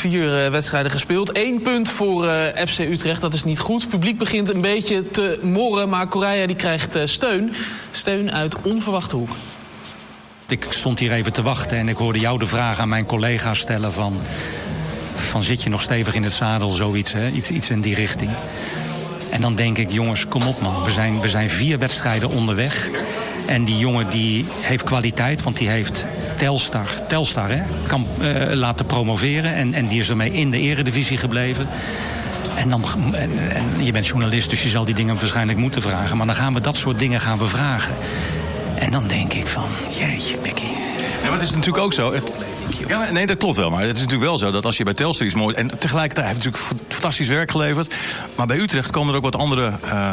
4 wedstrijden gespeeld. 1 punt voor FC Utrecht, dat is niet goed. Het publiek begint een beetje te morren, maar Correia die krijgt steun. Steun uit onverwachte hoek. Ik stond hier even te wachten en ik hoorde jou de vraag aan mijn collega's stellen van zit je nog stevig in het zadel, zoiets, hè? Iets in die richting. En dan denk ik, jongens, kom op man. We zijn 4 wedstrijden onderweg. En die jongen die heeft kwaliteit, want die heeft Telstar hè, kan laten promoveren. En die is ermee in de eredivisie gebleven. En je bent journalist, dus je zal die dingen waarschijnlijk moeten vragen. Maar dan gaan we dat soort dingen vragen. En dan denk ik van, jeetje, Mickey. Ja, maar het is natuurlijk ook zo. Ja, nee, dat klopt wel. Maar het is natuurlijk wel zo dat als je bij Telstar iets mooi... en tegelijkertijd heeft hij natuurlijk fantastisch werk geleverd. Maar bij Utrecht komen er ook wat andere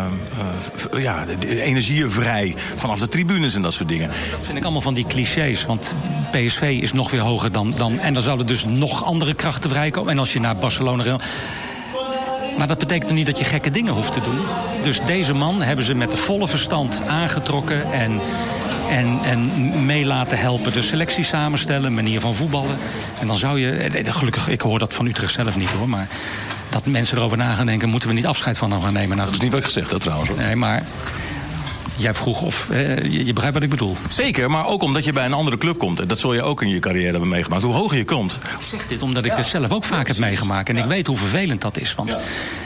energieën vrij. Vanaf de tribunes en dat soort dingen. Dat vind ik allemaal van die clichés. Want PSV is nog weer hoger dan... en dan zouden dus nog andere krachten vrijkomen. En als je naar Barcelona... Maar dat betekent niet dat je gekke dingen hoeft te doen. Dus deze man hebben ze met de volle verstand aangetrokken... En mee laten helpen de selectie samenstellen, manier van voetballen. En dan zou je, gelukkig, ik hoor dat van Utrecht zelf niet hoor... maar dat mensen erover na gaan denken... moeten we niet afscheid van hem gaan nemen. Nou, dat is niet wat ik gezegd heb trouwens. Hoor. Nee, maar... Jij vroeg of... je begrijpt wat ik bedoel. Zeker, maar ook omdat je bij een andere club komt. En dat zul je ook in je carrière hebben meegemaakt. Hoe hoger je komt. Ik zeg dit omdat ik dit zelf ook vaak heb meegemaakt. En ik weet hoe vervelend dat is. Want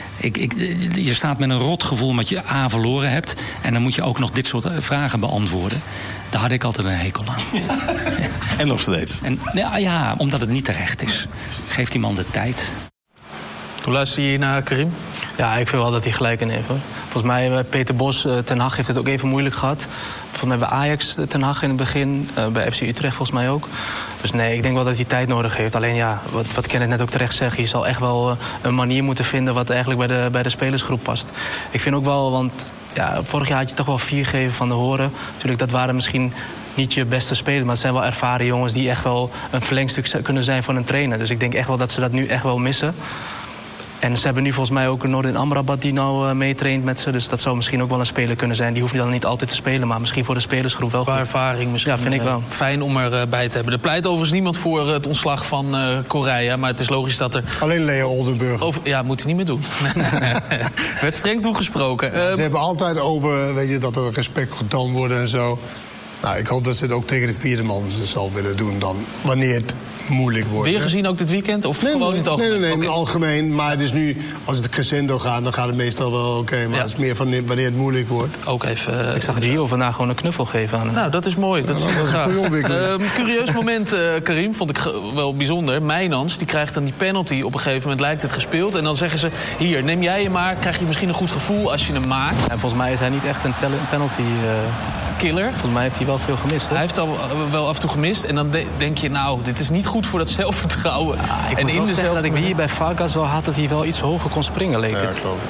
je staat met een rotgevoel omdat je verloren hebt. En dan moet je ook nog dit soort vragen beantwoorden. Daar had ik altijd een hekel aan. En nog steeds. En, ja, omdat het niet terecht is. Geef die man de tijd. Hoe luister je hier naar Karim? Ja, ik vind wel dat hij gelijk in heeft. Hoor. Volgens mij, Peter Bos, Ten Hag heeft het ook even moeilijk gehad. Volgens mij bij Ajax, Ten Hag in het begin. Bij FC Utrecht volgens mij ook. Dus nee, ik denk wel dat hij tijd nodig heeft. Alleen ja, wat Kenneth net ook terecht zegt... je zal echt wel een manier moeten vinden... wat eigenlijk bij de spelersgroep past. Ik vind ook wel, want ja, vorig jaar had je toch wel 4 gegeven van de Horen. Natuurlijk, dat waren misschien... niet je beste spelers, maar het zijn wel ervaren jongens... die echt wel een verlengstuk kunnen zijn van een trainer. Dus ik denk echt wel dat ze dat nu echt wel missen. En ze hebben nu volgens mij ook Nordin Amrabat die nou meetraint met ze. Dus dat zou misschien ook wel een speler kunnen zijn. Die hoeft dan niet altijd te spelen, maar misschien voor de spelersgroep wel. Qua ervaring misschien. Ja, vind ik wel. Fijn om erbij te hebben. Er pleit overigens niemand voor het ontslag van Correia. Maar het is logisch dat er... Alleen Leo Oldenburg. Ja, moet hij niet meer doen. Werd streng toegesproken. Ze hebben altijd over, weet je, dat er respect getoond wordt en zo. Nou, ik hoop dat ze het ook tegen de 4e man zal willen doen dan, wanneer het moeilijk wordt. Weer gezien ook dit weekend? Of gewoon in het algemeen? Nee, in het algemeen. Maar het is nu, als het crescendo gaat, dan gaat het meestal wel oké. Maar het is meer van wanneer het moeilijk wordt. Ook even... Ik zag Gio vandaag gewoon een knuffel geven aan hem. Nou, dat is mooi. Dat is een goede ontwikkeling. Curieus moment, Karim, vond ik wel bijzonder. Mijnans, die krijgt dan die penalty. Op een gegeven moment lijkt het gespeeld. En dan zeggen ze, hier, neem jij hem maar. Krijg je misschien een goed gevoel als je hem maakt. En volgens mij is hij niet echt een penalty... killer. Volgens mij heeft hij wel veel gemist. Hè? Hij heeft al wel af en toe gemist. En dan denk je, nou, dit is niet goed voor dat zelfvertrouwen. Ik en in de dat ik hier bij Vargas wel had dat hij wel iets hoger kon springen, leek het. Klopt.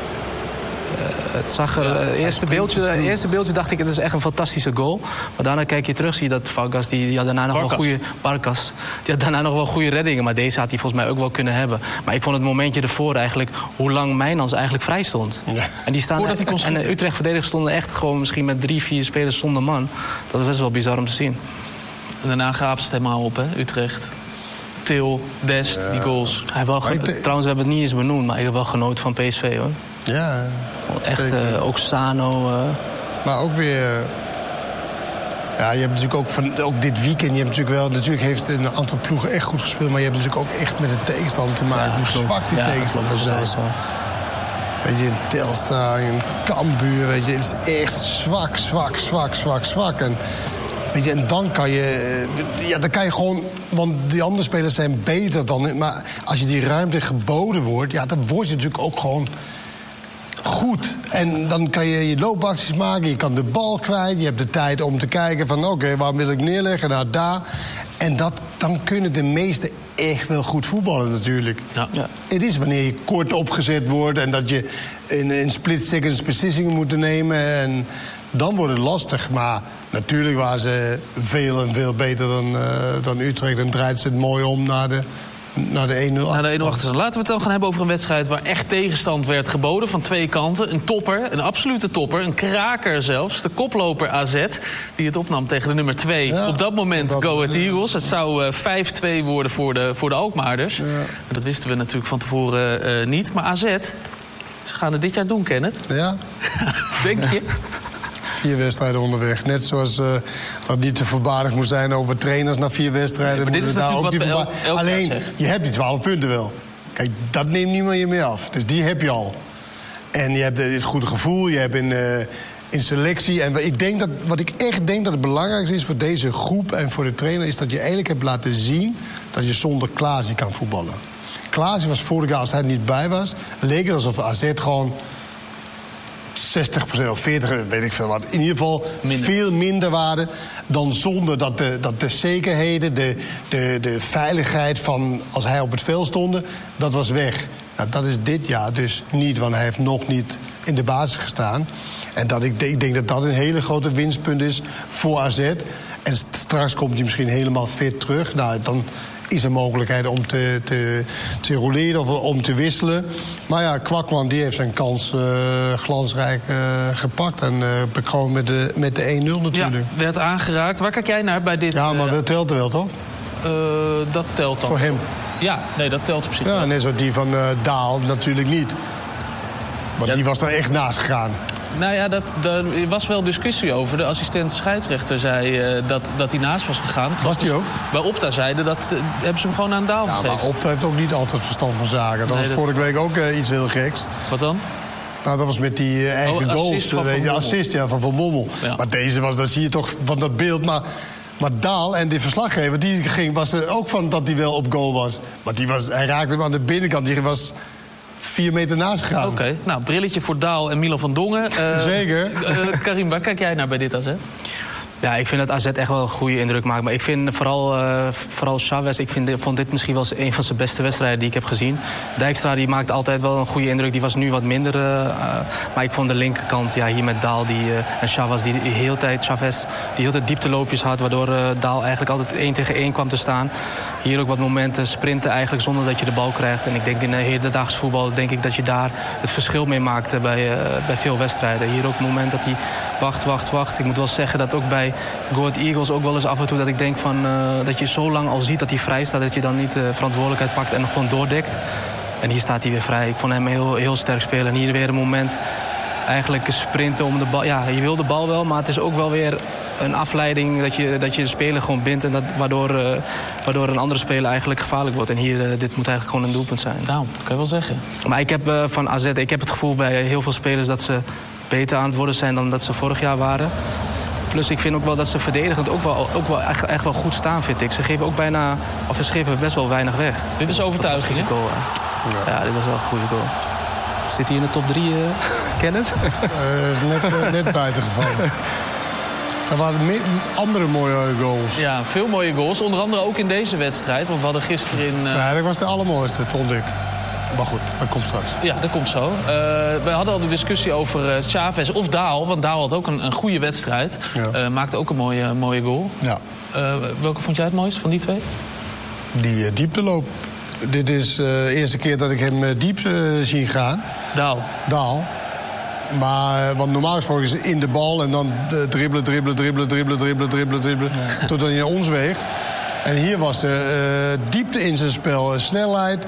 Het zag er... Het eerste beeldje dacht ik, het is echt een fantastische goal. Maar daarna kijk je terug, zie je dat Vargas, die had daarna nog wel goede... Barkas. Die had daarna nog wel goede reddingen. Maar deze had hij volgens mij ook wel kunnen hebben. Maar ik vond het momentje ervoor eigenlijk... hoe lang Mijnans eigenlijk vrij stond. Ja. En die staan... En de Utrecht-verdedigers stonden echt gewoon misschien met 3-4 spelers zonder man. Dat was best wel bizar om te zien. En daarna gaven ze het helemaal op, hè, Utrecht. Til, Dest, die goals. Trouwens, we hebben het niet eens benoemd, maar ik heb wel genoten van PSV, hoor. Ja. Echt, ook Sano. Maar ook weer... Ja, je hebt natuurlijk ook dit weekend... Natuurlijk heeft een aantal ploegen echt goed gespeeld... maar je hebt natuurlijk ook echt met de tegenstander te maken. Hoe zwak die tegenstanders zijn. Weet je, in Telstar, in Cambuur, weet je... het is echt zwak. En... Weet je, en dan kan je... dan kan je gewoon... Want die andere spelers zijn beter dan... Maar als je die ruimte geboden wordt... Ja, dan word je natuurlijk ook gewoon goed. En dan kan je loopacties maken. Je kan de bal kwijt. Je hebt de tijd om te kijken van... Oké, waar wil ik neerleggen? Nou, daar. En dan kunnen de meesten echt wel goed voetballen natuurlijk. Ja. Het is wanneer je kort opgezet wordt... en dat je in split seconds beslissingen moet nemen... en dan wordt het lastig, maar natuurlijk waren ze veel en veel beter dan Utrecht. En draait ze het mooi om naar naar de 1-0 achterstand. Laten we het dan gaan hebben over een wedstrijd waar echt tegenstand werd geboden van twee kanten. Een topper, een absolute topper, een kraker zelfs. De koploper AZ, die het opnam tegen de nummer 2. Ja, op dat moment Go Ahead Eagles. Het zou 5-2 worden voor de Alkmaarders. Ja. Dat wisten we natuurlijk van tevoren niet. Maar AZ, ze gaan het dit jaar doen, Kenneth. Ja. Denk je? 4 wedstrijden onderweg. Net zoals dat niet te voorbarig moet zijn over trainers na 4 wedstrijden. Nee, maar dit is natuurlijk wat we alleen, je hebt die 12 punten wel. Kijk, dat neemt niemand je meer af. Dus die heb je al. En je hebt het goede gevoel, je hebt in selectie. En wat ik echt denk dat het belangrijkste is voor deze groep en voor de trainer, is dat je eigenlijk hebt laten zien dat je zonder Klaasie kan voetballen. Klaasie was vorig jaar, als hij er niet bij was, leek het alsof AZ gewoon 60% of 40%, weet ik veel wat. In ieder geval veel minder waren dan zonder dat de zekerheden, de veiligheid van als hij op het veld stond, dat was weg. Nou, dat is dit jaar dus niet, want hij heeft nog niet in de basis gestaan. En ik denk dat dat een hele grote winstpunt is voor AZ. En straks komt hij misschien helemaal fit terug. Nou, dan is er mogelijkheid om te roleren of om te wisselen. Maar ja, Kwakman die heeft zijn kans glansrijk gepakt. En gewoon met de 1-0 natuurlijk. Ja, werd aangeraakt. Waar kijk jij naar bij dit? Ja, maar dat telt er wel, toch? Dat telt dan. Voor hem. Ja, nee, dat telt op zich. Ja, net zoals die van Daal natuurlijk niet. Want die was er echt naast gegaan. Nou ja, daar was wel discussie over. De assistent scheidsrechter zei dat hij naast was gegaan. Was die ook? Bij Opta zeiden dat hebben ze hem gewoon aan Daal gegeven. Maar Opta heeft ook niet altijd verstand van zaken. Dat was vorige week ook iets heel geks. Wat dan? Nou, dat was met die eigen goals. Assist van Van Bommel. Ja. Maar deze was, dat zie je toch van dat beeld. Maar Daal en die verslaggever, was er ook van dat hij wel op goal was. Maar hij raakte hem aan de binnenkant. Die was 4 meter naast gegaan. Oké, nou, brilletje voor Daal en Milan van Dongen. Zeker. Karim, waar kijk jij naar bij dit AZ? Ja, ik vind dat AZ echt wel een goede indruk maakt. Maar ik vind vooral Chavez, vond dit misschien wel een van zijn beste wedstrijden die ik heb gezien. Dijkstra die maakt altijd wel een goede indruk. Die was nu wat minder. Maar ik vond de linkerkant, hier met Daal en Chavez die de hele tijd diepteloopjes had. Waardoor Daal eigenlijk altijd 1 tegen 1 kwam te staan. Hier ook wat momenten sprinten eigenlijk zonder dat je de bal krijgt. En ik denk in de hedendaags voetbal denk ik dat je daar het verschil mee maakt bij veel wedstrijden. Hier ook het moment dat hij wacht. Ik moet wel zeggen dat ook bij Go Ahead Eagles ook wel eens af en toe dat ik denk van dat je zo lang al ziet dat hij vrij staat, dat je dan niet verantwoordelijkheid pakt en gewoon doordekt. En hier staat hij weer vrij. Ik vond hem heel, heel sterk spelen. En hier weer een moment eigenlijk sprinten om de bal. Ja, je wil de bal wel, maar het is ook wel weer een afleiding dat je de speler gewoon bindt en waardoor een andere speler eigenlijk gevaarlijk wordt. En hier, dit moet eigenlijk gewoon een doelpunt zijn. Nou, dat kan je wel zeggen. Maar ik heb van AZ, ik heb het gevoel bij heel veel spelers dat ze beter aan het worden zijn dan dat ze vorig jaar waren. Plus ik vind ook wel dat ze verdedigend ook wel echt wel goed staan, vind ik. Ze geven best wel weinig weg. Dit is overtuiging, hè? Ja, dit was wel een goede goal. Zit hij in de top 3, Kenneth? Is net buiten gevallen. Er waren andere mooie goals. Ja, veel mooie goals. Onder andere ook in deze wedstrijd. Want we hadden gisteren in... dat was de allermooiste, vond ik. Maar goed, dat komt straks. Ja, dat komt zo. We hadden al de discussie over Chavez of Daal. Want Daal had ook een goede wedstrijd. Ja. Maakte ook een mooie goal. Ja. Welke vond jij het mooist van die twee? Die diepteloop. Dit is de eerste keer dat ik hem diep zie gaan. Daal. Maar want normaal gesproken is in de bal en dan dribbelen. Ja. Totdat hij naar ons weegt. En hier was de diepte in zijn spel, snelheid.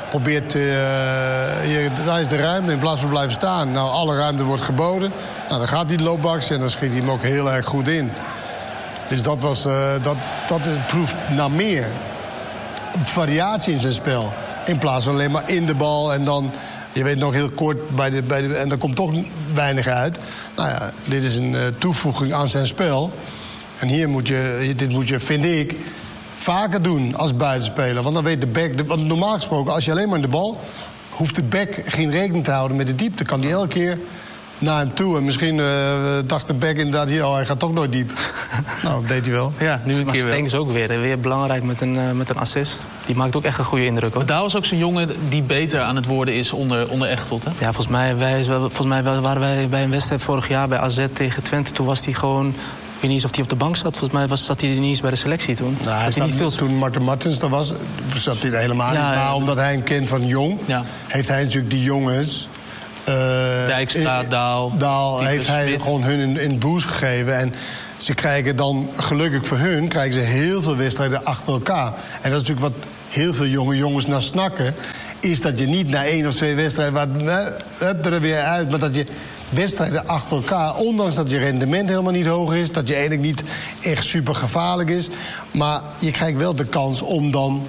Daar is de ruimte in plaats van blijven staan. Nou, alle ruimte wordt geboden. Nou, dan gaat hij de loopbaks en dan schiet hij hem ook heel erg goed in. Dus dat proeft naar meer variatie in zijn spel. In plaats van alleen maar in de bal en dan, je weet nog heel kort en dan komt toch weinig uit. Nou ja, dit is een toevoeging aan zijn spel. En dit moet je, vind ik, vaker doen als buitenspeler. Want dan weet de back... Want normaal gesproken, als je alleen maar in de bal... hoeft de back geen rekening te houden met de diepte. Kan die elke keer naar hem toe. En misschien dacht de back inderdaad hier... hij gaat toch nooit diep. Nou, dat deed hij wel. Ja, nu een keer wel. Stengs ook weer belangrijk met een assist. Die maakt ook echt een goede indruk. Hoor. Maar daar was ook zo'n jongen die beter aan het worden is onder Echtelt, hè? Ja, volgens mij waren wij bij een wedstrijd vorig jaar bij AZ tegen Twente. Toen was hij gewoon Ik weet niet eens of hij op de bank zat. Volgens mij zat hij niet eens bij de selectie toen. Nou, hij zat, niet veel... Toen Marten Martens er was, zat hij er helemaal niet. Maar omdat hij hem kent van jong, heeft hij natuurlijk die jongens... Dijkstra, Daal heeft hij Smit. gewoon hun in boost gegeven. En ze krijgen dan, gelukkig voor hun, krijgen ze heel veel wedstrijden achter elkaar. En dat is natuurlijk wat heel veel jonge jongens naar snakken. Is dat je niet na 1 of 2 wedstrijden, er weer uit, maar dat je wedstrijden achter elkaar, ondanks dat je rendement helemaal niet hoog is, dat je eigenlijk niet echt super gevaarlijk is, maar je krijgt wel de kans om dan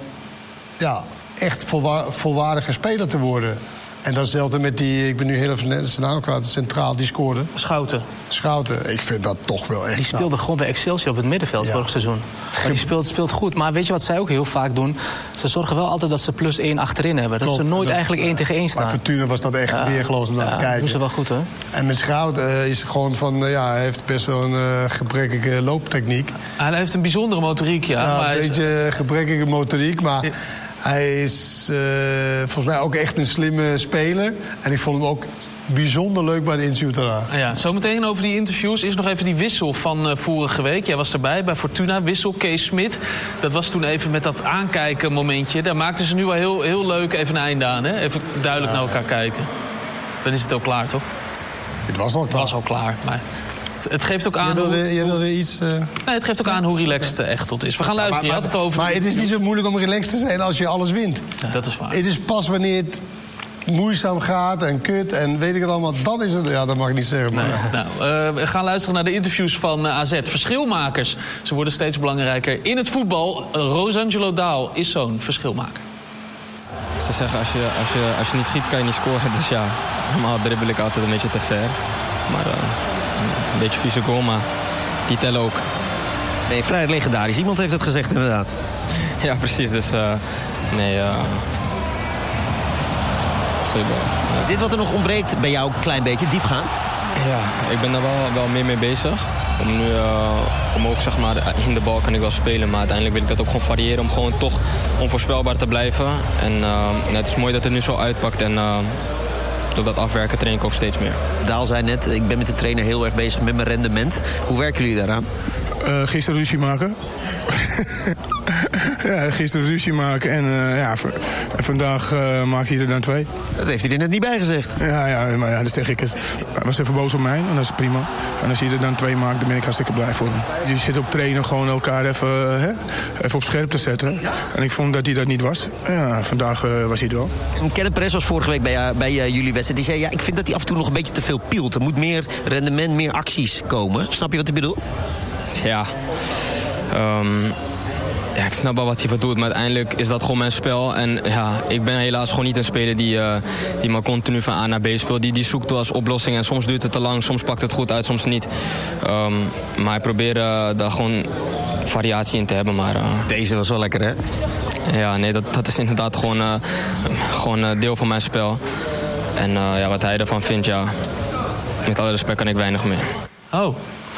echt volwaardige speler te worden. En datzelfde met die, ik ben nu heel even zijn naam kwijt, centraal, die scoorde. Schouten, ik vind dat toch wel echt... Die speelde gewoon bij Excelsior op het middenveld vorig seizoen. Maar die speelt goed. Maar weet je wat zij ook heel vaak doen? Ze zorgen wel altijd dat ze +1 achterin hebben. Dat ze nooit eigenlijk 1 tegen 1 staan. Maar Fortuna was dat echt weergeloos om naar te kijken. Dat doen ze wel goed, hè? En met Schouten is gewoon van... hij heeft best wel een gebrekkige looptechniek. Hij heeft een bijzondere motoriek, maar een beetje gebrekkige motoriek, maar... Hij is volgens mij ook echt een slimme speler. En ik vond hem ook bijzonder leuk bij de interview daarna. Ja, zometeen over die interviews. Is nog even die wissel van vorige week. Jij was erbij bij Fortuna. Wissel, Kees Smit. Dat was toen even met dat aankijken momentje. Daar maakten ze nu wel heel leuk even een einde aan. Hè? Even duidelijk naar elkaar kijken. Dan is het ook klaar, toch? Het was al klaar. Het was al klaar, maar... Het geeft ook aan... Je wil weer iets... Nee, het geeft ook aan hoe relaxed Echteld is. We gaan luisteren, je had het over... Maar het is niet zo moeilijk om relaxed te zijn als je alles wint. Ja, dat is waar. Het is pas wanneer het moeizaam gaat en kut en weet ik het allemaal... dan is het... Ja, dat mag ik niet zeggen. Maar... Nee. Nou, we gaan luisteren naar de interviews van AZ. Verschilmakers. Ze worden steeds belangrijker in het voetbal. Rosangelo Daal is zo'n verschilmaker. Ze zeggen, als je niet schiet, kan je niet scoren. Dus ja, normaal dribbel ik altijd een beetje te ver. Maar... een beetje vieze goal, maar die tellen ook. Nee, vrij legendarisch. Iemand heeft het gezegd, inderdaad. Ja, precies. Dus goeie bal. Is dit wat er nog ontbreekt bij jou, een klein beetje, diepgaan? Ja, ik ben daar wel meer mee bezig. Om ook, zeg maar, in de bal kan ik wel spelen. Maar uiteindelijk wil ik dat ook gewoon variëren om gewoon toch onvoorspelbaar te blijven. En het is mooi dat het nu zo uitpakt en... door dat afwerken train ik ook steeds meer. Daal zei net, ik ben met de trainer heel erg bezig met mijn rendement. Hoe werken jullie daaraan? Gisteren ruzie maken. Gisteren ruzie maken en vandaag maakt hij er dan 2. Dat heeft hij er net niet bij gezegd. Ja, maar dan zeg ik het. Hij was even boos op mij en dat is prima. En als hij er dan 2 maakt, dan ben ik hartstikke blij voor hem. Je zit op trainen gewoon elkaar even op scherp te zetten. En ik vond dat hij dat niet was. Ja, vandaag was hij het wel. Kenneth Perez was vorige week bij jullie wedstrijd. Die zei, ik vind dat hij af en toe nog een beetje te veel pielt. Er moet meer rendement, meer acties komen. Snap je wat hij bedoelt? Ja. Ja, ik snap wel wat hij bedoelt, maar uiteindelijk is dat gewoon mijn spel. En ja, ik ben helaas gewoon niet een speler die maar continu van A naar B speelt. Die zoekt wel als oplossing en soms duurt het te lang, soms pakt het goed uit, soms niet. Maar ik probeer daar gewoon variatie in te hebben. Maar, deze was wel lekker, hè? Ja, nee, dat is inderdaad gewoon deel van mijn spel. En wat hij ervan vindt, ja, met alle respect kan ik weinig meer. Oh.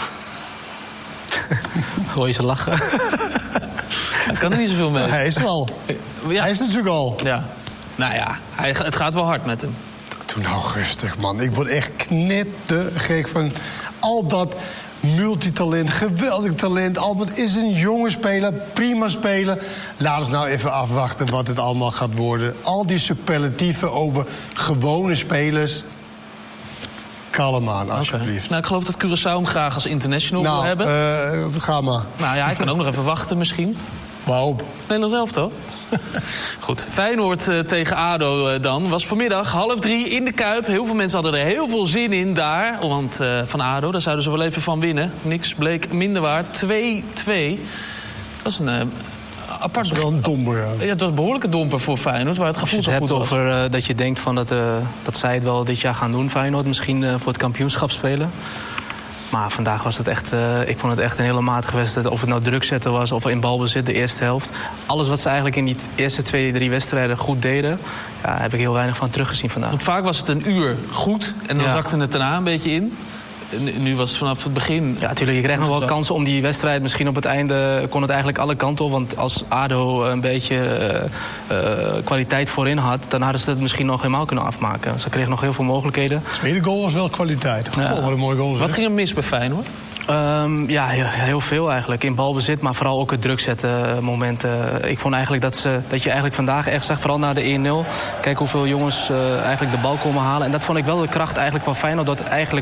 Hoor je ze lachen? Hij kan er niet zoveel mee. Hij is er al. Ja. Hij is natuurlijk al. Ja. Nou ja, het gaat wel hard met hem. Doe nou rustig, man. Ik word echt knettergek van al dat multitalent, geweldig talent. Albert is een jonge speler, prima speler. Laten we nou even afwachten wat het allemaal gaat worden. Al die superlatieven over gewone spelers. Kalm aan, alsjeblieft. Okay. Nou, ik geloof dat Curaçao hem graag als international wil hebben. Ga maar. Nou ja, hij kan ook nog even wachten misschien. Waarop? Nederland zelf toch? Goed, Feyenoord tegen ADO dan. Was vanmiddag 2:30 in de Kuip. Heel veel mensen hadden er heel veel zin in daar. Want van ADO, daar zouden ze wel even van winnen. Niks bleek minder waar. 2-2. Dat is een apart... Dat is wel een domper, ja. Ja, het was een behoorlijke domper voor Feyenoord, waar het gevoel zo goed was. Als je het hebt over dat je denkt van dat zij het wel dit jaar gaan doen, Feyenoord. Misschien voor het kampioenschap spelen. Maar vandaag was het echt, ik vond het echt een hele matige wedstrijd. Of het nou druk zetten was of in balbezit de eerste helft. Alles wat ze eigenlijk in die eerste 2-3 wedstrijden goed deden, ja, heb ik heel weinig van teruggezien vandaag. Want vaak was het een uur goed en dan zakte het daarna een beetje in. Nu was het vanaf het begin... Ja, natuurlijk. Je krijgt nog wel kansen om die wedstrijd. Misschien op het einde kon het eigenlijk alle kanten op. Want als ADO een beetje kwaliteit voorin had, dan hadden ze het misschien nog helemaal kunnen afmaken. Ze kregen nog heel veel mogelijkheden. De tweede goal was wel kwaliteit. Ja. Wat een mooie goal. Wat ging er mis bij Feyenoord? Ja, heel veel eigenlijk. In balbezit, maar vooral ook het druk zetten momenten. Ik vond eigenlijk dat je eigenlijk vandaag echt zag, vooral na de 1-0... kijk hoeveel jongens eigenlijk de bal komen halen. En dat vond ik wel de kracht eigenlijk van Feyenoord... dat eigenlijk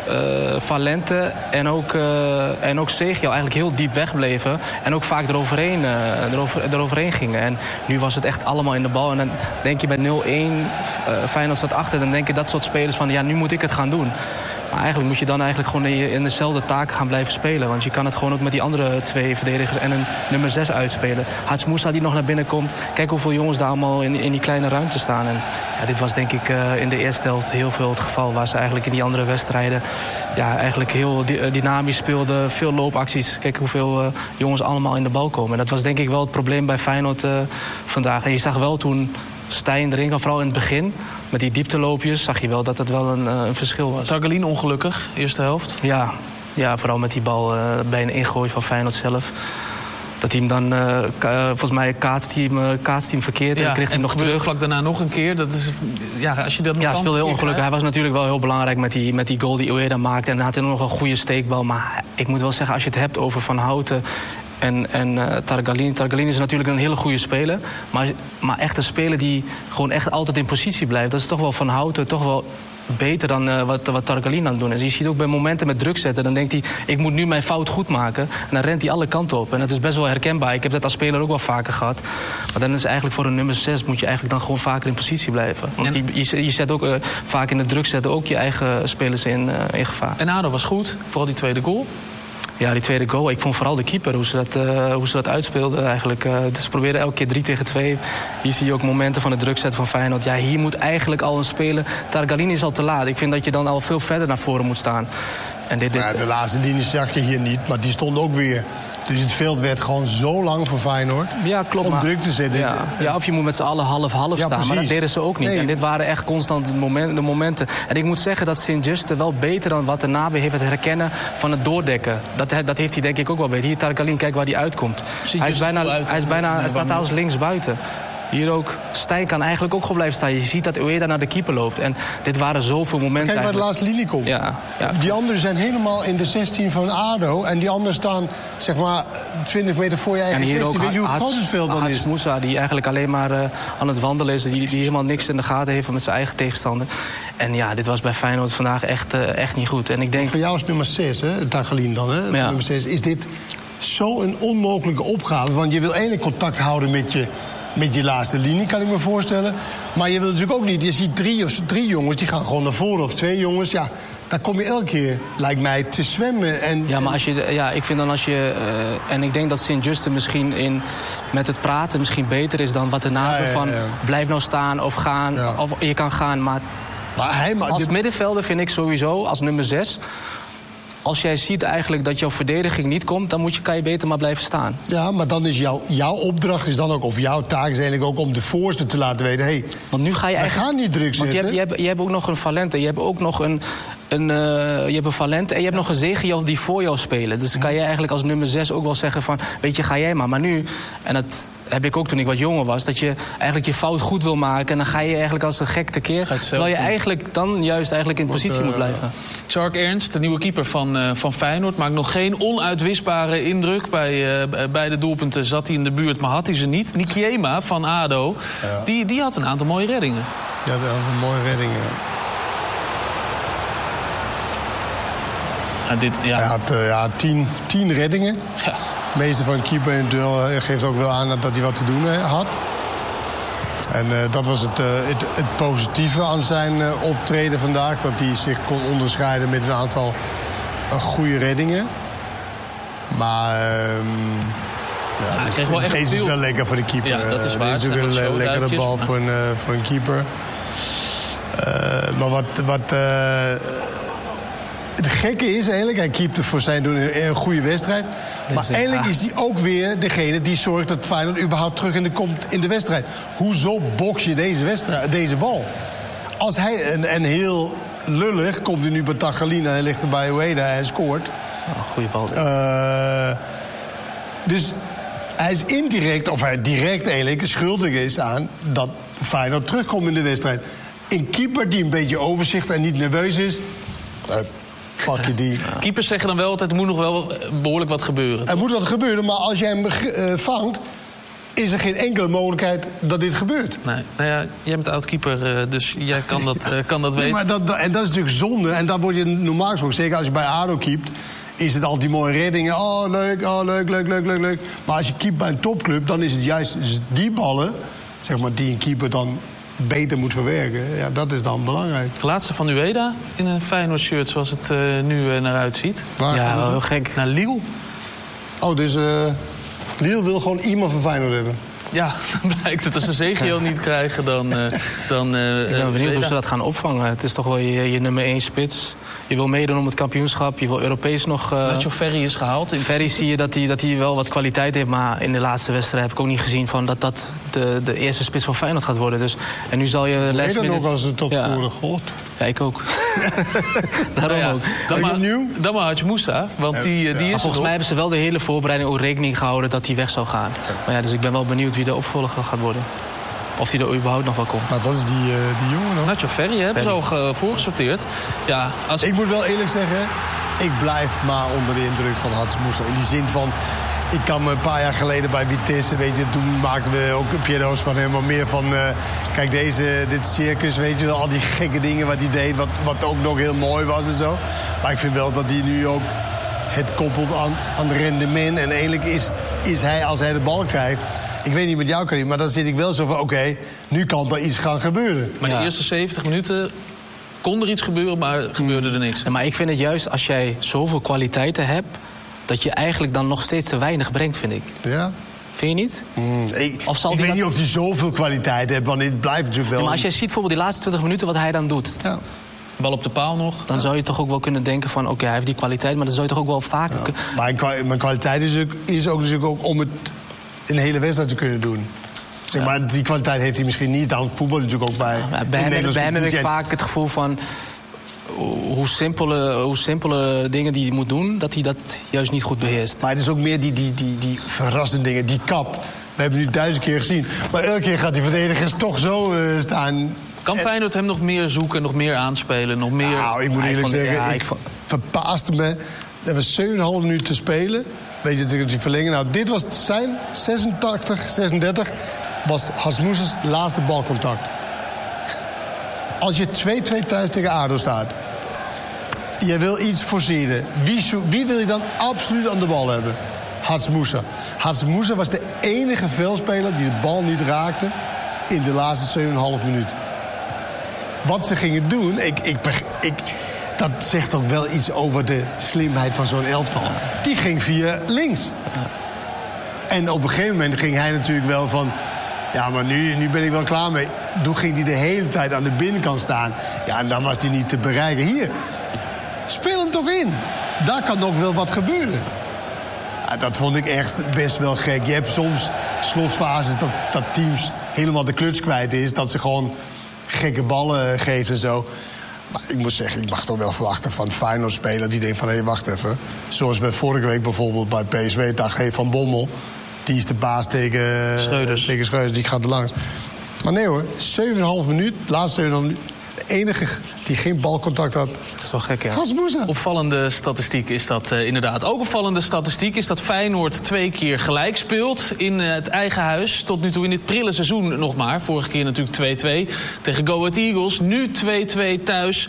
Valente en ook Segio eigenlijk heel diep wegbleven... en ook vaak eroverheen gingen. En nu was het echt allemaal in de bal. En dan denk je bij 0-1, Feyenoord staat achter... dan denk je dat soort spelers van, ja, nu moet ik het gaan doen. Maar eigenlijk moet je dan eigenlijk gewoon in dezelfde taken gaan blijven spelen. Want je kan het gewoon ook met die andere 2 verdedigers en een nummer 6 uitspelen. Hats Moussa die nog naar binnen komt. Kijk hoeveel jongens daar allemaal in die kleine ruimte staan. En ja, dit was denk ik in de eerste helft heel veel het geval. Waar ze eigenlijk in die andere wedstrijden eigenlijk heel dynamisch speelden. Veel loopacties. Kijk hoeveel jongens allemaal in de bal komen. En dat was denk ik wel het probleem bij Feyenoord vandaag. En je zag wel toen Stijn erin kwam, vooral in het begin... met die diepteloopjes zag je wel dat het wel een verschil was. Targalin ongelukkig, eerste helft. Ja, vooral met die bal bij een ingooi van Feyenoord zelf. Dat hij hem dan, volgens mij kaatst hij hem verkeerd en kreeg hij hem nog terug. Vlak daarna nog een keer. Dat is, als je dat nog hij speelde heel ongelukkig. Hij was natuurlijk wel heel belangrijk met die goal die Ueda maakte. En dan had hij nog een goede steekbal. Maar ik moet wel zeggen, als je het hebt over Van Houten... En Targalin. Targalin is natuurlijk een hele goede speler. Maar echt een speler die gewoon echt altijd in positie blijft. Dat is toch wel Van Houten toch wel beter dan wat Targalin aan het doen is. Je ziet ook bij momenten met druk zetten. Dan denkt hij, ik moet nu mijn fout goed maken. En dan rent hij alle kanten op. En dat is best wel herkenbaar. Ik heb dat als speler ook wel vaker gehad. Maar dan is eigenlijk voor een nummer 6... moet je eigenlijk dan gewoon vaker in positie blijven. Want je zet ook vaak in de druk zetten... ook je eigen spelers in gevaar. En ADO was goed, vooral die tweede goal. Ja, die tweede goal. Ik vond vooral de keeper, hoe ze dat uitspeelden eigenlijk. Ze probeerden elke keer 3 tegen 2. Hier zie je ook momenten van de druk zetten van Feyenoord. Ja, hier moet eigenlijk al een speler... Targalin is al te laat. Ik vind dat je dan al veel verder naar voren moet staan. En de laatste linie zag je hier niet, maar die stond ook weer. Dus het veld werd gewoon zo lang voor Feyenoord. Ja, klopt. Om druk te zetten. Ja, of je moet met z'n allen half staan. Precies. Maar dat deden ze ook niet. Nee. En dit waren echt constant de momenten. En ik moet zeggen dat Sint-Juste wel beter dan wat de Nabe heeft... het herkennen van het doordekken. Dat heeft hij denk ik ook wel beter. Hier Targalin, kijk waar hij uitkomt. Hij staat als links buiten. Hier ook, Stijn kan eigenlijk ook gewoon blijven staan. Je ziet dat Ueda naar de keeper loopt. En dit waren zoveel momenten. Kijk waar de laatste linie komt. Ja. Die anderen zijn helemaal in de 16 van ADO. En die anderen staan, zeg maar, 20 meter voor je eigen 16. Weet je hoe groot het veld dan is? Hats Moussa, die eigenlijk alleen maar aan het wandelen is. Die helemaal niks in de gaten heeft met zijn eigen tegenstander. En ja, dit was bij Feyenoord vandaag echt niet goed. En ik denk... Voor jou is nummer 6, hè? Targalin dan, hè? Ja. Nummer 6. Is dit zo'n onmogelijke opgave? Want je wil eigenlijk contact houden met je laatste linie, kan ik me voorstellen. Maar je wil natuurlijk ook niet... Je ziet 3 jongens, die gaan gewoon naar voren. Of 2 jongens, ja... Daar kom je elke keer, lijkt mij, te zwemmen. En, ja, maar ik vind dan als je... en ik denk dat Sint-Juste misschien met het praten misschien beter is... dan wat de naam van blijf nou staan of gaan. Ja. Of je kan gaan, maar als middenvelder vind ik sowieso, als nummer 6... Als jij ziet eigenlijk dat jouw verdediging niet komt... dan kan je beter maar blijven staan. Ja, maar dan is jouw opdracht is dan ook... of jouw taak is eigenlijk ook om de voorste te laten weten... hey, want nu ga je eigenlijk... gaan niet druk zetten. Want je hebt ook nog een Valente. Je hebt ook nog een Valente en je hebt nog een Zegio die voor jou spelen. Dus kan je eigenlijk als nummer 6 ook wel zeggen van... weet je, ga jij maar. Maar nu, en dat heb ik ook toen ik wat jonger was... dat je eigenlijk je fout goed wil maken... en dan ga je eigenlijk als een gek tekeer... terwijl je eigenlijk dan juist in positie moet blijven. Tjark Ernst, de nieuwe keeper van Feyenoord... maakt nog geen onuitwisbare indruk. Bij de doelpunten zat hij in de buurt, maar had hij ze niet. Nikiema van ADO, die had een aantal mooie reddingen. Ja, dat was een mooie redding, Hij had 10 reddingen. Ja. De meeste van een keeper in het duel geeft ook wel aan dat hij wat te doen had. En dat was het positieve aan zijn optreden vandaag. Dat hij zich kon onderscheiden met een aantal goede reddingen. Maar deze is wel lekker voor de keeper. Ja, dat is waar. Dit is natuurlijk een lekkere bal voor een keeper. Maar wat het gekke is eigenlijk, hij keepte voor zijn doen een goede wedstrijd. Maar eigenlijk is hij ook weer degene die zorgt dat Feyenoord überhaupt terug komt in de wedstrijd. Hoezo box je deze bal? Als hij, en heel lullig, komt hij nu bij Targalin en hij ligt er bij Ueda en hij scoort. Goede bal. Dus hij is indirect, of hij direct eigenlijk schuldig is aan dat Feyenoord terugkomt in de wedstrijd. Een keeper die een beetje overzicht en niet nerveus is... pak je die. Keepers zeggen dan wel altijd, er moet nog wel behoorlijk wat gebeuren. Er moet wat gebeuren, maar als jij hem vangt, is er geen enkele mogelijkheid dat dit gebeurt. Nee, nou ja, jij bent oud-keeper, dus jij kan dat weten. Maar en dat is natuurlijk zonde. En dan word je normaal gesproken, zeker als je bij ADO keept, is het altijd die mooie reddingen. Oh, leuk. Maar als je keept bij een topclub, dan is het juist die ballen, zeg maar, die een keeper dan beter moet verwerken. Ja, dat is dan belangrijk. De laatste van Ueda in een Feyenoord-shirt zoals het nu naar uitziet. Waar ja, wel heel gek. Naar Lille. Oh, dus Lille wil gewoon iemand van Feyenoord hebben. Ja, dan blijkt het. Als ze Zegio niet krijgen, dan ik ben benieuwd hoe ze dat gaan opvangen. Het is toch wel je nummer 1 spits. Je wil meedoen om het kampioenschap. Je wil Europees nog... Nacho Ferry is gehaald. Ferry zie je dat hij wel wat kwaliteit heeft. Maar in de laatste wedstrijd heb ik ook niet gezien van dat de eerste spits van Feyenoord gaat worden. Dus, en nu zal je... Nee, dan ook als de topscorer God. Ja, ik ook. Daarom ook. Dan maar Hadj Moussa, want die is volgens mij hebben ze wel de hele voorbereiding ook rekening gehouden dat hij weg zou gaan. Maar ja, dus ik ben wel benieuwd wie de opvolger gaat worden. Of die er überhaupt nog wel komt. Nou, dat is die jongen dan. Nacho Ferry, hebben ze al voorgesorteerd. Ja, Ik moet wel eerlijk zeggen, ik blijf maar onder de indruk van Hadj Moussa. In die zin van, ik kan me een paar jaar geleden bij Vitesse, weet je, toen maakten we ook piano's van hem, maar meer van, kijk, dit circus, weet je wel, al die gekke dingen wat hij deed, wat ook nog heel mooi was en zo. Maar ik vind wel dat hij nu ook het koppelt aan rendement. En eigenlijk is hij, als hij de bal krijgt, ik weet niet met jou, Karim, maar dan zit ik wel zo van, oké, nu kan er iets gaan gebeuren. Maar de eerste 70 minuten kon er iets gebeuren, maar gebeurde er niks. Ja, maar ik vind het juist, als jij zoveel kwaliteiten hebt, dat je eigenlijk dan nog steeds te weinig brengt, vind ik. Ja. Vind je niet? Ik weet niet of hij zoveel kwaliteit heeft, want het blijft natuurlijk wel... Ja, maar als jij ziet bijvoorbeeld die laatste 20 minuten wat hij dan doet... Ja. Bal op de paal nog. Dan zou je toch ook wel kunnen denken van, oké, hij heeft die kwaliteit, maar dan zou je toch ook wel vaker... Ja. Maar mijn kwaliteit is ook natuurlijk ook om het een hele wedstrijd te kunnen doen. Zeg maar, die kwaliteit heeft hij misschien niet. Dan voetbal natuurlijk ook bij. Ja, bij hem heb ik vaak het gevoel van hoe simpele dingen die hij moet doen, dat hij dat juist niet goed beheerst. Maar het is ook meer die verrassende dingen, die kap. We hebben nu 1000 keer gezien. Maar elke keer gaat die verdedigers toch zo staan. Kan Feyenoord hem nog meer zoeken, nog meer aanspelen, nog meer... Nou, ik moet eerlijk zeggen, ik verbaasde me. Er was 7,5 minuten te spelen. Weet je, die verlengen. Nou, dit was zijn 36 was Hadj Moussa's laatste balcontact. Als je 2-2 thuis tegen ADO staat, je wil iets forceren. Wie wil je dan absoluut aan de bal hebben? Hadj Moussa. Hadj Moussa was de enige veldspeler die de bal niet raakte in de laatste 7,5 minuten. Wat ze gingen doen, dat zegt ook wel iets over de slimheid van zo'n elftal. Die ging via links. En op een gegeven moment ging hij natuurlijk wel van... ja, maar nu ben ik wel klaar mee. Toen ging hij de hele tijd aan de binnenkant staan. Ja, en dan was hij niet te bereiken. Hier, speel hem toch in. Daar kan nog wel wat gebeuren. Ja, dat vond ik echt best wel gek. Je hebt soms slotfases dat teams helemaal de kluts kwijt is. Dat ze gewoon gekke ballen geven en zo. Maar ik moet zeggen, ik mag toch wel verwachten van Feyenoord-speler die denkt van, hé, wacht even. Zoals we vorige week bijvoorbeeld bij PSV dachten, Van Bommel, die is de baas tegen Schreuders, die gaat er langs. Maar nee hoor, 7,5 minuut, laatste 7,5 minuut. De enige die geen balcontact had. Dat is wel gek, ja. Hadj Moussa. Opvallende statistiek is dat inderdaad. Ook opvallende statistiek is dat Feyenoord 2 keer gelijk speelt in het eigen huis. Tot nu toe in dit prille seizoen nog maar. Vorige keer natuurlijk 2-2 tegen Go Ahead Eagles. Nu 2-2 thuis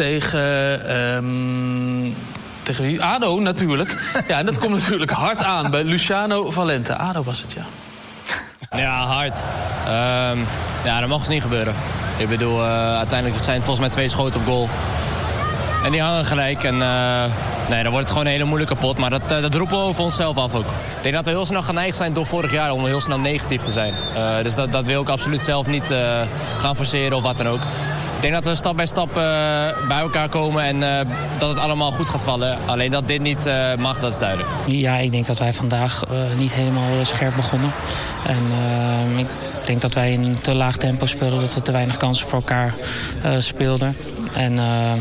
tegen ADO natuurlijk. Ja, en dat komt natuurlijk hard aan bij Luciano Valente. ADO was het, ja. Ja, hard. Ja, dat mag dus niet gebeuren. Ik bedoel, uiteindelijk zijn het volgens mij 2 schoten op goal. En die hangen gelijk. En nee, dan wordt het gewoon een hele moeilijke pot. Maar dat roepen we over onszelf af ook. Ik denk dat we heel snel geneigd zijn door vorig jaar om heel snel negatief te zijn. Dus dat wil ik absoluut zelf niet gaan forceren of wat dan ook. Ik denk dat we stap bij stap bij elkaar komen en dat het allemaal goed gaat vallen. Alleen dat dit niet mag, dat is duidelijk. Ja, ik denk dat wij vandaag niet helemaal scherp begonnen. En ik denk dat wij in een te laag tempo speelden, dat we te weinig kansen voor elkaar speelden. En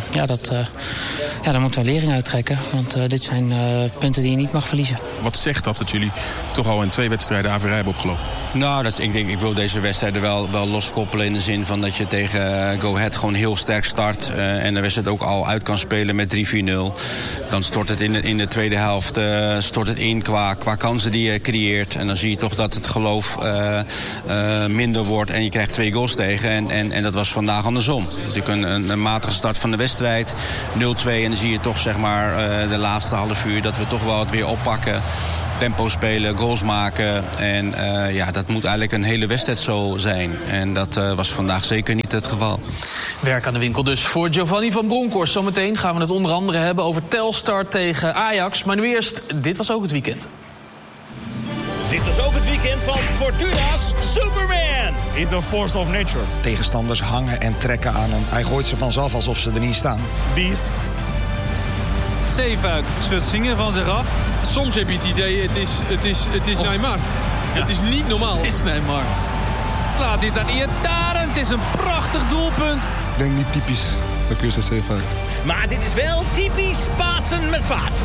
daar moeten we lering uit trekken. Want dit zijn punten die je niet mag verliezen. Wat zegt dat jullie toch al in 2 wedstrijden AVR hebben opgelopen? Nou, ik wil deze wedstrijden wel loskoppelen in de zin van dat je tegen Go Ahead het gewoon heel sterk start en de wedstrijd ook al uit kan spelen met 3-4-0... dan stort het in de tweede helft in qua kansen die je creëert. En dan zie je toch dat het geloof minder wordt en je krijgt 2 goals tegen. En dat was vandaag andersom. Natuurlijk een matige start van de wedstrijd, 0-2... en dan zie je toch zeg maar de laatste half uur dat we toch wel het weer oppakken. Tempo spelen, goals maken. En dat moet eigenlijk een hele wedstrijd zo zijn. En dat was vandaag zeker niet het geval. Werk aan de winkel dus voor Giovanni van Bronckhorst. Zometeen gaan we het onder andere hebben over Telstar tegen Ajax. Maar nu eerst, dit was ook het weekend. Dit was ook het weekend van Fortuna's Superman. In the force of nature. Tegenstanders hangen en trekken aan hem. Hij gooit ze vanzelf alsof ze er niet staan. Beast. Zeefuik schudt Singer van zich af. Soms heb je het idee, het is Neymar. Ja. Het is niet normaal. Het is Neymar. Laat dit aan Iataren. Het is een prachtig doelpunt. Ik denk niet typisch bij Cursus Zeefuik. Maar dit is wel typisch Pasen met Vaas.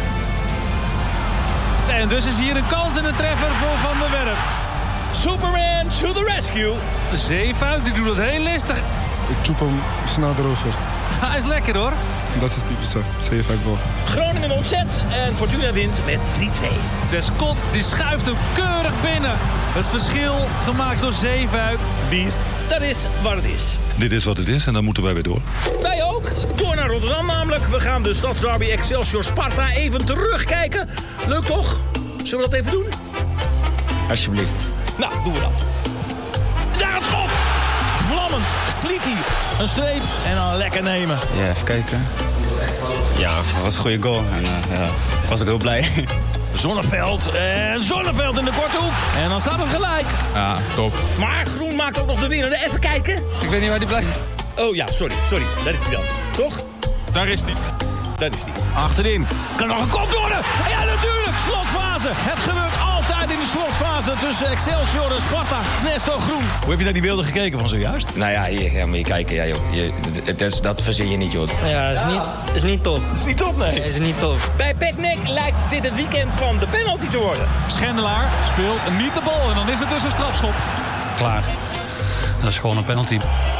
En dus is hier een kans en een treffer voor Van der Werf. Superman to the rescue. Zeefuik, die doet het heel listig. Ik zoek hem snel erover. Hij is lekker hoor. Dat is typisch zo. Zeefuik wel. Groningen ontzet en Fortuna wint met 3-2. De Scott die schuift hem keurig binnen. Het verschil gemaakt door Zeefuik. Beast. Dat is wat het is. Dit is wat het is en dan moeten wij weer door. Wij ook. Door naar Rotterdam namelijk. We gaan de Stadsderby Excelsior Sparta even terugkijken. Leuk toch? Zullen we dat even doen? Alsjeblieft. Nou, doen we dat. Daar het schot! Vlammend, Sliti, een streep en dan lekker nemen. Ja, even kijken. Ja, dat was een goede goal. En was ik heel blij. Zonneveld en Zonneveld in de korte hoek. En dan staat het gelijk. Ja, top. Maar Groen maakt ook nog de winnende. Even kijken. Ik weet niet waar die blijft. Oh ja, sorry. Daar is hij dan. Toch? Daar is hij. Dat is die. Achterin. Kan nog gekopt worden. Ja, natuurlijk. Slotfase. Het gebeurt altijd in de slotfase tussen Excelsior en Sparta. Nestor Groen. Hoe heb je naar die beelden gekeken van zojuist? Nou ja, hier moet je kijken. Ja, joh. Dat verzin je niet, joh. Ja, is niet top. Dat is niet top, nee. Is niet top. Bij PEC lijkt dit het weekend van de penalty te worden. Schendelaar speelt niet de bal en dan is het dus een strafschop. Klaar. Dat is gewoon een penalty.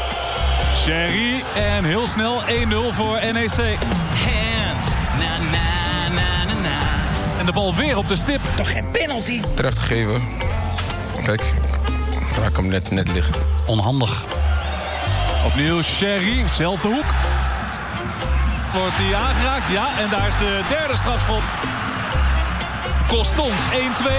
Sherry en heel snel 1-0 voor NEC. Hands. Na, na, na, na, na. En de bal weer op de stip. Toch geen penalty? Terecht gegeven. Kijk, ik raak hem net liggen. Onhandig. Opnieuw Sherry, zelfde hoek. Wordt hij aangeraakt? Ja, en daar is de derde strafschop. Kost ons 1-2.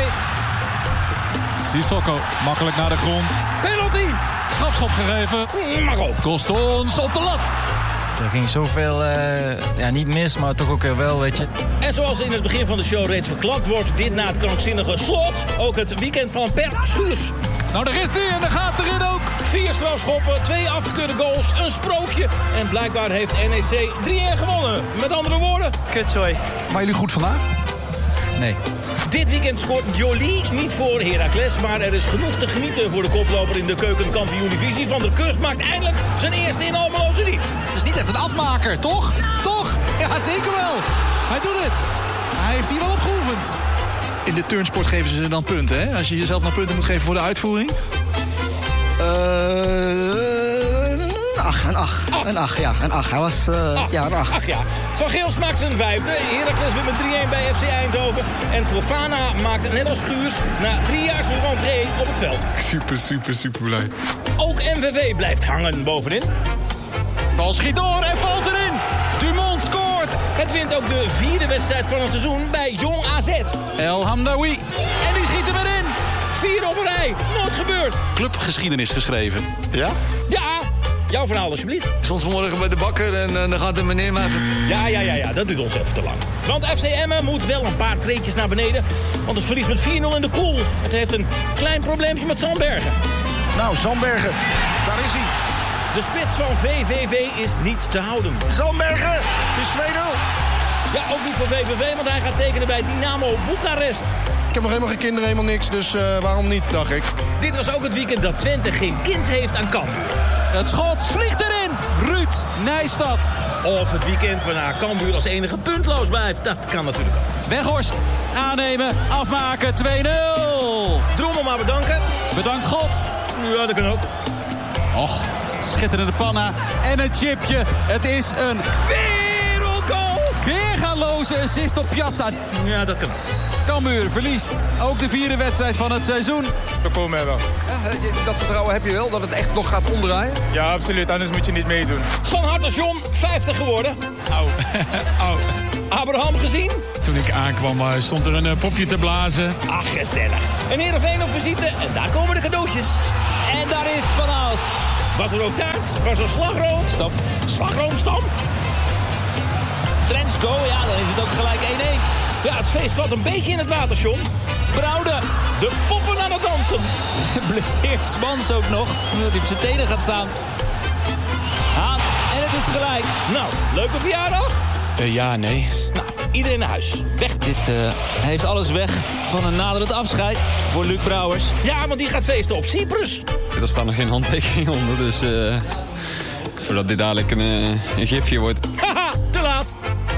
Sissoko, makkelijk naar de grond. Penalty! Strafschop gegeven. Mag ook. Kost ons op de lat. Er ging zoveel, niet mis, maar toch ook weer wel, weet je. En zoals in het begin van de show reeds verklapt wordt, dit na het krankzinnige slot ook het weekend van Per Schuurs. Nou, daar is hij en daar gaat erin ook. 4 strafschoppen, 2 afgekeurde goals, een sprookje. En blijkbaar heeft NEC 3-1 gewonnen. Met andere woorden... Kutzooi. Maar jullie goed vandaag? Nee. Dit weekend scoort Jolie niet voor Heracles, maar er is genoeg te genieten voor de koploper in de keukenkampioen-divisie. Van der Kust maakt eindelijk zijn eerste in Almeloze dienst. Het is niet echt een afmaker, toch? Toch? Ja, zeker wel. Hij doet het. Hij heeft hier wel op geoefend. In de turnsport geven ze dan punten, hè? Als je jezelf nou punten moet geven voor de uitvoering. Een acht. Hij was, een 8. Ach ja. Van Geels maakt zijn 5e. Heracles wint met 3-1 bij FC Eindhoven. En Fofana maakt net als Schuurs na 3 jaar zijn rentree op het veld. Super blij. Ook MVV blijft hangen bovenin. Bal schiet door en valt erin. Dumont scoort. Het wint ook de 4e wedstrijd van het seizoen bij Jong AZ. El Hamdawi. En die schiet hem erin. 4 op een rij. Nooit gebeurd. Clubgeschiedenis geschreven. Ja? Ja. Jouw verhaal alsjeblieft. Ik stond vanmorgen bij de bakker en dan gaat de meneer maar... Ja, dat duurt ons even te lang. Want FC Emmen moet wel een paar treetjes naar beneden. Want het verliest met 4-0 in de koel. Het heeft een klein probleempje met Zandbergen. Nou, Zandbergen, daar is hij. De spits van VVV is niet te houden. Zandbergen, het is 2-0. Ja, ook niet voor VVV, want hij gaat tekenen bij Dynamo Boekarest. Ik heb nog helemaal geen kinderen, helemaal niks, dus waarom niet, dacht ik. Dit was ook het weekend dat Twente geen kind heeft aan Cambuur. Het schot vliegt erin. Ruud Nijstad. Of het weekend waarna Cambuur als enige puntloos blijft. Dat kan natuurlijk ook. Weghorst. Aannemen. Afmaken. 2-0. Drommel maar bedanken. Bedankt God. Ja, dat kan ook. Och. Schitterende panna en een chipje. Het is een wereldgoal. Weergaloze assist op Piazza. Ja, dat kan. Cambuur verliest ook de 4e wedstrijd van het seizoen. We komen wel. Dat vertrouwen heb je wel, dat het echt nog gaat omdraaien? Ja, absoluut. Anders moet je niet meedoen. Van harte John, 50 geworden. Au. Abraham gezien? Toen ik aankwam stond er een popje te blazen. Ach, gezellig. Een Heerenveen op visite en daar komen de cadeautjes. En daar is Van Aalst. Was er ook taart? Was er slagroom? Stop. Slagroomstam? Trendsco, ja, dan is het ook gelijk 1-1. Ja, het feest valt een beetje in het water, John. Brouwde. De poppen aan het dansen. Blesseert Smans ook nog, omdat hij op zijn tenen gaat staan. Haan, en het is gelijk. Nou, leuke verjaardag? Ja, nee. Nou, iedereen naar huis. Weg. Dit heeft alles weg van een naderend afscheid voor Luc Brouwers. Ja, want die gaat feesten op Cyprus. Er staat nog geen handtekening onder, dus voordat dit dadelijk een gifje wordt. Haha, te laat.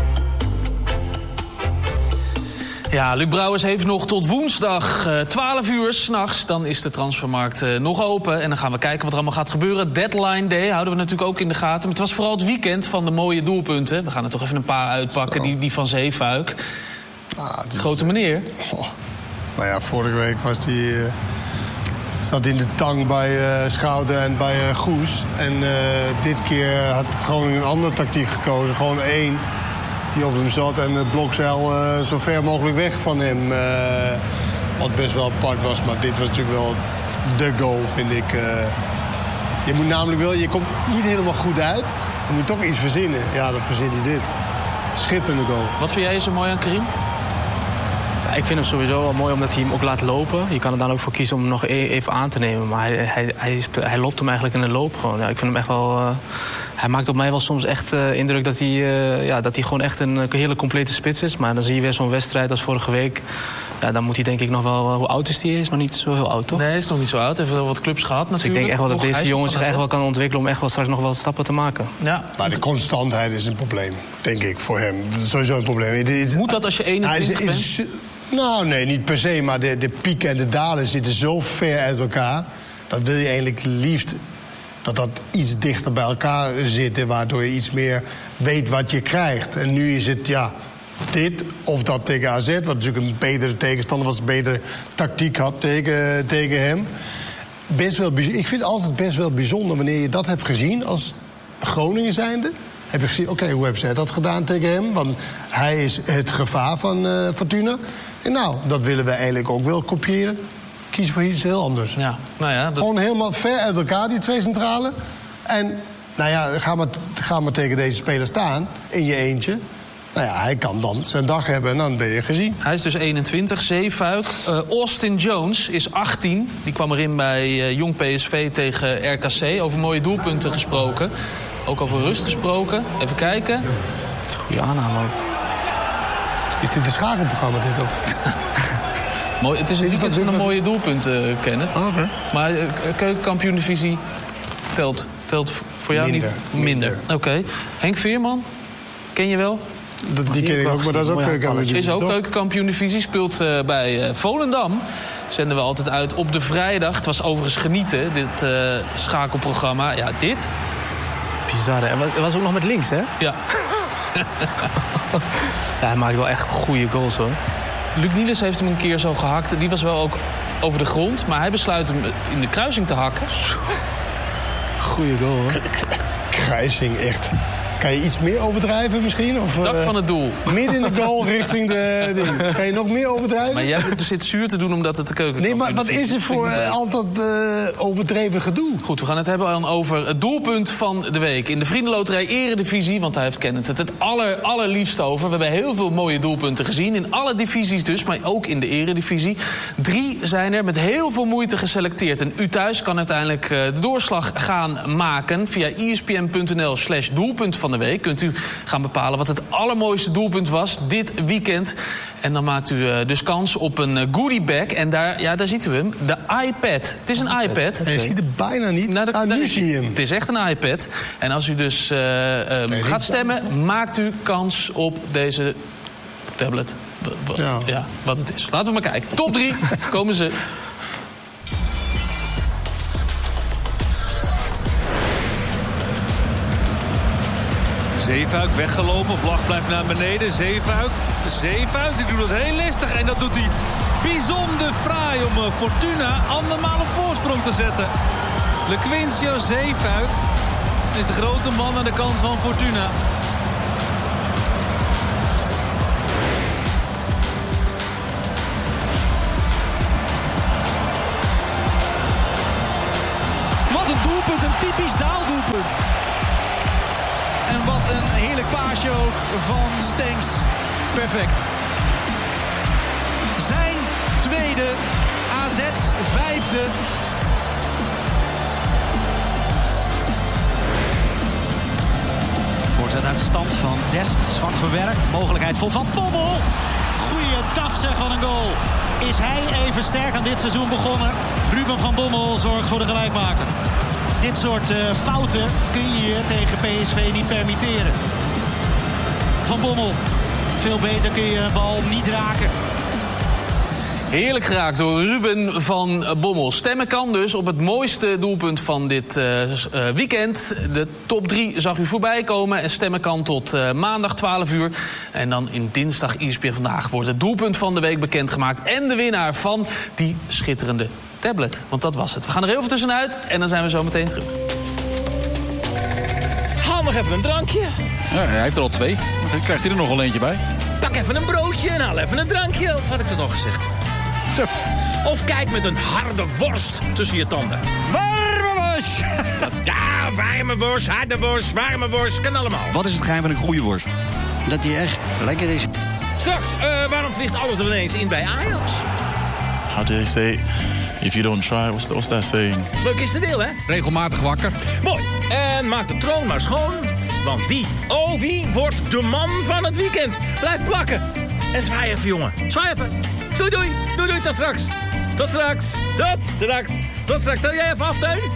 Ja, Luc Brouwers heeft nog tot woensdag 12 uur 's nachts. Dan is de transfermarkt nog open. En dan gaan we kijken wat er allemaal gaat gebeuren. Deadline day houden we natuurlijk ook in de gaten. Maar het was vooral het weekend van de mooie doelpunten. We gaan er toch even een paar uitpakken. Die van Zeefuik. Grote meneer. Nou ja, vorige week was hij... zat in de tang bij Schouten en bij Goes. En dit keer had Groningen een andere tactiek gekozen. Gewoon 1 die op hem zat en het blokzeil zo ver mogelijk weg van hem. Wat best wel apart was, maar dit was natuurlijk wel de goal, vind ik. Je moet namelijk wel, je komt niet helemaal goed uit. Je moet toch iets verzinnen. Ja, dan verzin je dit. Schitterende goal. Wat vind jij zo mooi aan Karim? Ja, ik vind hem sowieso wel mooi omdat hij hem ook laat lopen. Je kan er dan ook voor kiezen om hem nog even aan te nemen. Maar hij loopt hem eigenlijk in de loop gewoon. Ja, ik vind hem echt wel... hij maakt op mij wel soms echt indruk dat hij gewoon echt een hele complete spits is. Maar dan zie je weer zo'n wedstrijd als vorige week. Ja, dan moet hij denk ik nog wel... Hoe oud is hij? Is nog niet zo heel oud, toch? Nee, hij is nog niet zo oud. Hij heeft wel wat clubs gehad natuurlijk. Dus ik denk echt wel dat deze jongen zich echt wel kan ontwikkelen... om echt wel straks nog wel stappen te maken. Ja. Maar de constantheid is een probleem, denk ik, voor hem. Dat is sowieso een probleem. Moet dat als je 21 bent? Nou, nee, niet per se. Maar de pieken en de dalen zitten zo ver uit elkaar. Dat wil je eigenlijk liefst dat iets dichter bij elkaar zit. Waardoor je iets meer weet wat je krijgt. En nu is het, ja, dit of dat tegen AZ. Wat natuurlijk een betere tegenstander was. Een betere tactiek had tegen hem. Ik vind het altijd best wel bijzonder wanneer je dat hebt gezien als Groningen zijnde. Heb je gezien, oké, hoe hebben zij dat gedaan tegen hem? Want hij is het gevaar van Fortuna. En nou, dat willen we eigenlijk ook wel kopiëren. Kiezen voor iets heel anders. Ja, nou ja, Gewoon helemaal ver uit elkaar, die twee centralen. En nou ja, ga maar tegen deze speler staan, in je eentje. Nou ja, hij kan dan zijn dag hebben en dan ben je gezien. Hij is dus 21, Zeefuik. Austin Jones is 18. Die kwam erin bij Jong PSV tegen RKC. Over mooie doelpunten gesproken. Ook over rust gesproken. Even kijken. Goeie aanname ook. Is dit een schakelprogramma, dit? Of? Mooi, het is een weekend van een mooie doelpunten, Kenneth. Oh, okay. Maar keukenkampioen-divisie telt voor jou minder. Oké. Henk Veerman, ken je wel? Die ken ik ook, maar dat is ook keukenkampioen-divisie. Is ook keukenkampioen-divisie, speelt bij Volendam. Zenden we altijd uit op de vrijdag. Het was overigens genieten, dit schakelprogramma. Ja, dit... Bizarre. Het was ook nog met links, hè? Ja. Ja, hij maakt wel echt goede goals, hoor. Luc Niels heeft hem een keer zo gehakt. Die was wel ook over de grond. Maar hij besluit hem in de kruising te hakken. Goeie goal, hoor. Kruising, echt. Kan je iets meer overdrijven misschien? Of, dak van het doel. Midden in de goal richting de ding. Kan je nog meer overdrijven? Maar jij zit zuur te doen omdat het de keuken. Nee, maar wat is er voor altijd overdreven gedoe? Goed, we gaan het hebben dan over het doelpunt van de week. In de Vriendenloterij Eredivisie, want daar heeft Kenneth het allerliefst over. We hebben heel veel mooie doelpunten gezien. In alle divisies dus, maar ook in de Eredivisie. 3 zijn er met heel veel moeite geselecteerd. En u thuis kan uiteindelijk de doorslag gaan maken. Via espn.nl/doelpunt van de week kunt u gaan bepalen wat het allermooiste doelpunt was dit weekend. En dan maakt u dus kans op een goodiebag. En daar ziet u hem, de iPad. Het is een iPad. Je ziet het bijna niet. Nu zie je hem. Het is echt een iPad. En als u dus gaat stemmen, maakt u kans op deze tablet. Ja, wat het is. Laten we maar kijken. Top 3 komen ze. Zeefuik weggelopen, vlag blijft naar beneden. Zeefuik, die doet het heel listig. En dat doet hij bijzonder fraai om Fortuna andermaal op voorsprong te zetten. Lequincio Zeefuik is de grote man aan de kant van Fortuna. Wat een doelpunt, een typisch Daal-doelpunt. En wat een heerlijk paasje ook van Stenks. Perfect. Zijn tweede, AZ's vijfde. Wordt het uit stand van Dest. Zwak verwerkt. Mogelijkheid voor Van Bommel. Goeiedag zeg, wat een goal. Is hij even sterk aan dit seizoen begonnen? Ruben van Bommel zorgt voor de gelijkmaker. Dit soort fouten kun je je tegen PSV niet permitteren. Van Bommel, veel beter kun je een bal niet raken. Heerlijk geraakt door Ruben van Bommel. Stemmen kan dus op het mooiste doelpunt van dit weekend. De top 3 zag u voorbij komen. En stemmen kan tot maandag 12 uur. En dan in dinsdag ESPN Vandaag wordt het doelpunt van de week bekendgemaakt. En de winnaar van die schitterende tablet. Want dat was het. We gaan er heel veel tussenuit en dan zijn we zo meteen terug. Haal nog even een drankje. Ja, hij heeft er al 2. Dan krijgt hij er nog wel eentje bij. Pak even een broodje en haal even een drankje. Of had ik dat al gezegd? Zo. Of kijk met een harde worst tussen je tanden. Warme worst! Ja, warme worst, harde worst, warme worst. Kan allemaal. Wat is het geheim van een goede worst? Dat die echt lekker is. Straks, waarom vliegt alles er ineens in bij Ajax? How do they say? If you don't try, what's that saying? Leuk is de deel, hè? Regelmatig wakker. Mooi. En maak de troon maar schoon. Want wie wordt de man van het weekend? Blijf plakken. En zwaai even, jongen. Zwaai even. Doei, doei. Doei, doei. Tot straks. Tot straks. Tot straks. Tot straks. Tel jij even af, Teun?